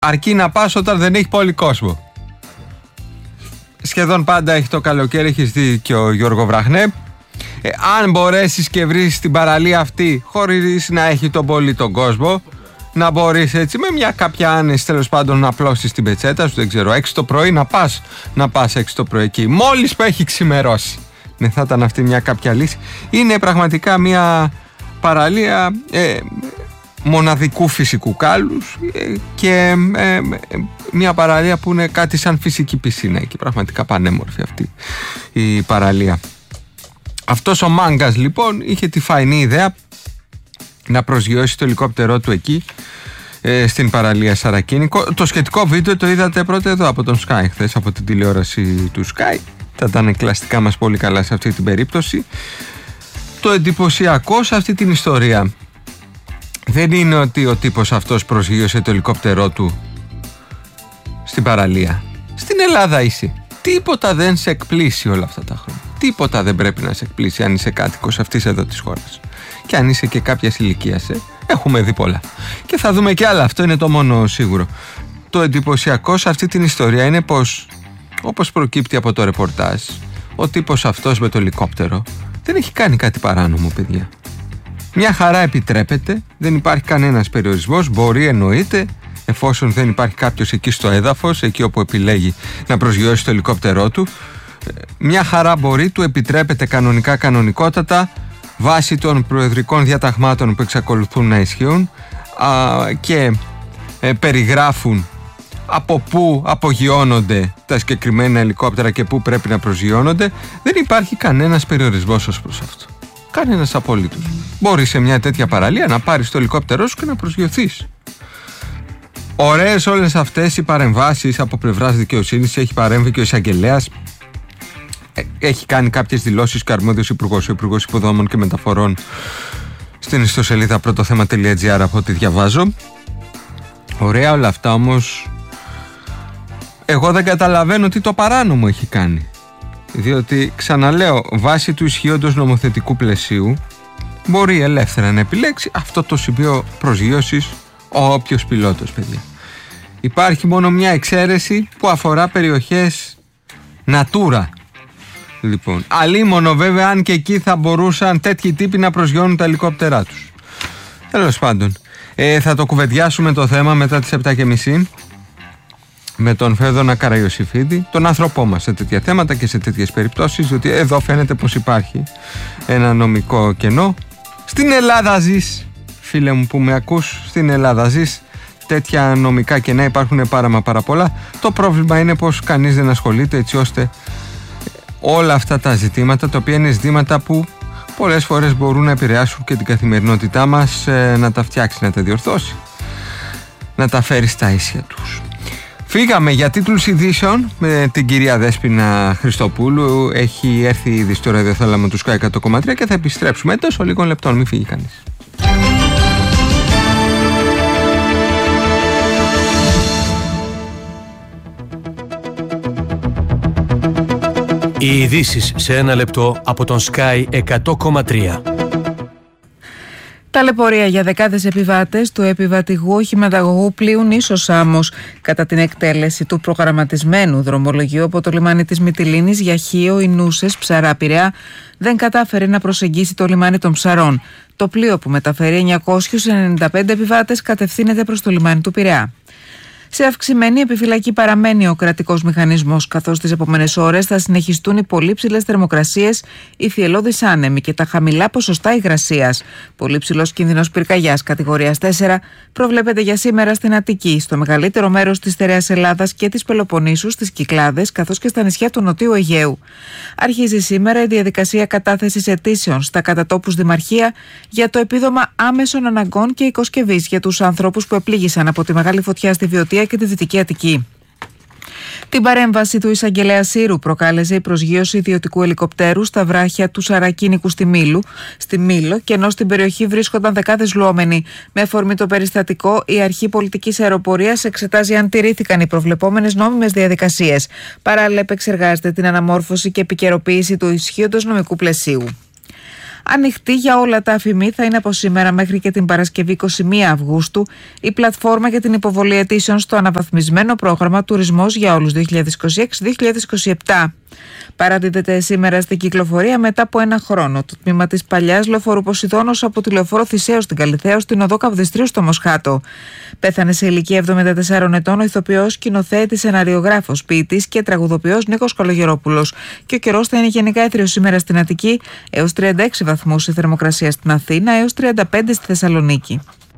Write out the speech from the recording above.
Αρκεί να πας όταν δεν έχει πολύ κόσμο. Σχεδόν πάντα έχει το καλοκαίρι, έχεις δει και ο Γιώργο Βραχνέ. Αν μπορέσεις και βρεις την παραλία αυτή χωρίς να έχει τον πολύ τον κόσμο, να μπορείς έτσι με μια κάποια άνεση τέλος πάντων να απλώσεις την πετσέτα σου, δεν ξέρω, 6 το πρωί να πας 6 το πρωί εκεί, μόλις που έχει ξημερώσει. Ναι, θα ήταν αυτή μια κάποια λύση. Είναι πραγματικά μια παραλία μοναδικού φυσικού κάλους και μια παραλία που είναι κάτι σαν φυσική πισίνα εκεί, πραγματικά πανέμορφη αυτή η παραλία. Αυτός ο μάγκας λοιπόν είχε τη φαϊνή ιδέα να προσγειώσει το ελικόπτερό του εκεί στην παραλία Σαρακίνικο. Το σχετικό βίντεο το είδατε πρώτα εδώ από τον Sky χθες, από την τηλεόραση του Sky. Θα ήταν κλαστικά μας πολύ καλά σε αυτή την περίπτωση. Το εντυπωσιακό σε αυτή την ιστορία δεν είναι ότι ο τύπος αυτός προσγείωσε το ελικόπτερό του στην παραλία. Στην Ελλάδα είσαι. Τίποτα δεν σε εκπλήσει όλα αυτά τα χρόνια. Τίποτα δεν πρέπει να σε εκπλήσει αν είσαι κάτοικος αυτής εδώ της χώρας. Και αν είσαι και κάποιας ηλικίας. Έχουμε δει πολλά. Και θα δούμε και άλλα. Αυτό είναι το μόνο σίγουρο. Το εντυπωσιακό σε αυτή την ιστορία είναι πως, όπως προκύπτει από το ρεπορτάζ, ο τύπος αυτός με το ελικόπτερο δεν έχει κάνει κάτι παράνομο, παιδιά. Μια χαρά επιτρέπεται, δεν υπάρχει κανένας περιορισμός, μπορεί εννοείται, εφόσον δεν υπάρχει κάποιος εκεί στο έδαφος, εκεί όπου επιλέγει να προσγειώσει το ελικόπτερό του, μια χαρά μπορεί, του επιτρέπεται κανονικότατα, βάσει των προεδρικών διαταγμάτων που εξακολουθούν να ισχύουν και περιγράφουν από πού απογειώνονται τα συγκεκριμένα ελικόπτερα και πού πρέπει να προσγειώνονται. Δεν υπάρχει κανένας περιορισμός ως προς αυτό. Κανένας απολύτως. Μπορεί σε μια τέτοια παραλία να πάρεις το ελικόπτερό σου και να προσγειωθείς. Ωραίες όλες αυτές οι παρεμβάσεις από πλευράς δικαιοσύνης. Έχει παρέμβει και ο εισαγγελέας. Έχει κάνει κάποιες δηλώσεις και αρμόδιος υπουργός, ο Υπουργός Υποδομών και Μεταφορών, στην ιστοσελίδα πρωτοθέμα.gr, από ό,τι διαβάζω. Ωραία όλα αυτά, όμως εγώ δεν καταλαβαίνω τι το παράνομο έχει κάνει. Διότι, ξαναλέω, βάσει του ισχύοντος νομοθετικού πλαισίου μπορεί ελεύθερα να επιλέξει αυτό το σημείο προσγείωσης ο όποιος πιλότος, παιδιά. Υπάρχει μόνο μια εξαίρεση που αφορά περιοχές Natura. Λοιπόν, αλίμονο βέβαια αν και εκεί θα μπορούσαν τέτοιοι τύποι να προσγειώνουν τα ελικόπτερά τους. Τέλος πάντων, θα το κουβεντιάσουμε το θέμα μετά τις 7:30 με τον Φέδωνα Καραϊωσήφιδη, τον άνθρωπό μας σε τέτοια θέματα και σε τέτοιες περιπτώσεις, διότι εδώ φαίνεται πως υπάρχει ένα νομικό κενό. Στην Ελλάδα ζεις, φίλε μου που με ακούς, στην Ελλάδα ζεις. Τέτοια νομικά κενά υπάρχουν πάρα πολλά. Το πρόβλημα είναι πως κανείς δεν ασχολείται, έτσι ώστε όλα αυτά τα ζητήματα, τα οποία είναι ζητήματα που πολλές φορές μπορούν να επηρεάσουν και την καθημερινότητά μας, να τα φτιάξει, να τα διορθώσει, να τα φέρει στα ίσια τους. Φύγαμε για τίτλους ειδήσεων με την κυρία Δέσποινα Χριστοπούλου. Έχει έρθει ήδη στο ραδιοθάλαμο του Sky 100,3 και θα επιστρέψουμε εντός λίγων λεπτών. Μην φύγει κανείς. Οι ειδήσεις σε ένα λεπτό από τον Sky 100,3. Ταλαιπωρία για δεκάδες επιβάτες του επιβατηγού οχηματαγωγού πλοίου Νήσος Σάμος κατά την εκτέλεση του προγραμματισμένου δρομολογίου από το λιμάνι της Μυτιλήνης για Χίο, Ινούσες, Ψαρά, Πειραιά δεν κατάφερε να προσεγγίσει το λιμάνι των Ψαρών. Το πλοίο που μεταφέρει 995 επιβάτες κατευθύνεται προς το λιμάνι του Πειραιά. Σε αυξημένη επιφυλακή παραμένει ο κρατικός μηχανισμός, καθώς τις επόμενες ώρες θα συνεχιστούν οι πολύ ψηλές θερμοκρασίες, οι θυελλώδεις άνεμοι και τα χαμηλά ποσοστά υγρασίας. Πολύ ψηλός κίνδυνος πυρκαγιάς κατηγορίας 4 προβλέπεται για σήμερα στην Αττική, στο μεγαλύτερο μέρος της στερεάς Ελλάδας και της Πελοποννήσου, στις Κυκλάδες, καθώς και στα νησιά του Νοτιού Αιγαίου. Αρχίζει σήμερα η διαδικασία κατάθεσης αιτήσεων στα κατατόπους δημαρχία για το επίδομα άμεσων αναγκών και οικοσκευής για τους ανθρώπους που επλήγησαν από τη μεγάλη φωτιά στη Βιωτία και τη Δυτική Αττική. Την παρέμβαση του εισαγγελέα Σύρου προκάλεσε η προσγείωση ιδιωτικού ελικοπτέρου στα βράχια του Σαρακίνικου στη Μήλο, και ενώ στην περιοχή βρίσκονταν δεκάδες λουόμενοι. Με αφορμή το περιστατικό, η Αρχή Πολιτικής Αεροπορίας εξετάζει αν τηρήθηκαν οι προβλεπόμενες νόμιμες διαδικασίες. Παράλληλα, επεξεργάζεται την αναμόρφωση και επικαιροποίηση του ισχύοντος νομικού πλαισίου. Ανοιχτή για όλα τα αφημί θα είναι από σήμερα μέχρι και την Παρασκευή 21 Αυγούστου η πλατφόρμα για την υποβολή αιτήσεων στο αναβαθμισμένο πρόγραμμα Τουρισμός για όλους 2026-2027. Παραδίδεται σήμερα στην κυκλοφορία μετά από ένα χρόνο το τμήμα της παλιάς λεωφορού Ποσειδώνος από τη λεωφόρο Θησέως στην Καλιθέα στην οδό Καβδιστρίου στο Μοσχάτο. Πέθανε σε ηλικία 74 ετών ο ηθοποιός, σκηνοθέτης, σεναριογράφος, ποιητής και τραγουδοποιός Νίκος Καλογερόπουλος. Και ο καιρός θα είναι γενικά έθριος σήμερα στην Αττική, έως 36 βαθμούς η θερμοκρασία στην Αθήνα, έως 35 στη Θεσσαλονίκη.